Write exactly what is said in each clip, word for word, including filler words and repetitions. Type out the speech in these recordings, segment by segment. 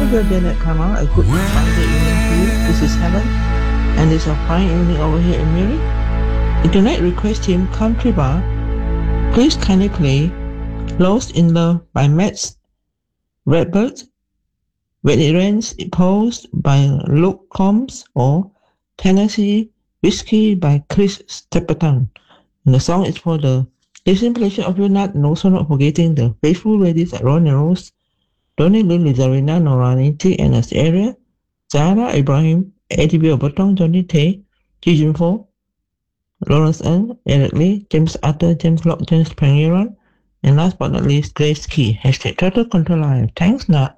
good day at Kamal. A good Monday evening to you. This is Helen, and it's a fine evening over here in Miri. The tonight request team Country Bar. Please kindly play Lost in Love by Matt Redbird, When It Rains It Pours by Luke Combs, or Tennessee Whiskey by Chris Stapleton. And the song is for the listening pleasure of your night, and also not forgetting the faithful ladies at Ronnie Rose, Donnie Lily, Zarina, Norani, T N S area, Zara Ibrahim, Eddie B. Obatong, Johnny Tay, Ji Jun Fo, Lawrence N, Eric Lee, James Arthur, James Locke, James Pangeran, and last but not least, Grace Key. Hashtag Total Control Live. Thanks, Nat.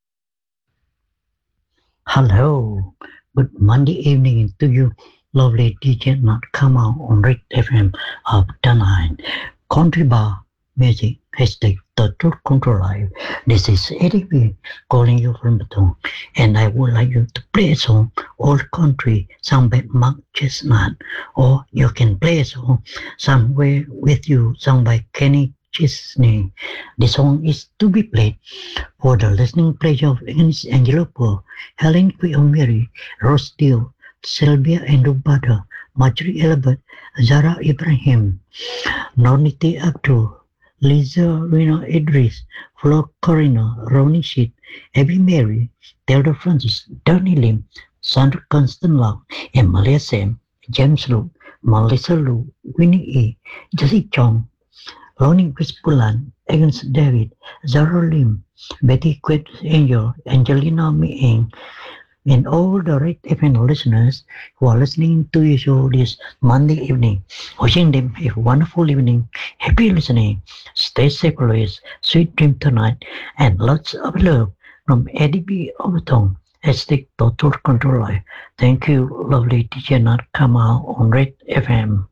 Hello, good Monday evening to you, lovely D J Nat Kamal on Red F M of Danine. Country Bar Music, hashtag Total Control Live. This is Eddie B calling you from Baton, and I would like you to play a song, Old Country, sung by Mark Chestnut, or you can play a song, Somewhere With You, sung by Kenny Chesney. The song is to be played for the listening pleasure of Agnes Angelopoulos, Helen Quayomiri, Rose Dio, Sylvia Andubada, Marjorie Elbert, Zara Ibrahim, Norniti Abdul, Liza Reno Idris, Flo Corino, Ronnie Sheet, Abby Mary, Theodore Francis, Donnie Lim, Sandra Constant Lau, Emalia Sam, James Lu, Melissa Lu, Winnie E, Jessie Chong, Lonnie Wispulan, Agnes David, Zara Lim, Betty Quet Angel, Angelina Meeng, and all the Red F M listeners who are listening to your show this Monday evening. Wishing them a wonderful evening, happy listening, stay safe always, sweet dream tonight, and lots of love from Eddie B. Overton. Hashtag Total Control Life. Thank you, lovely D J Nat Kamal on Red F M.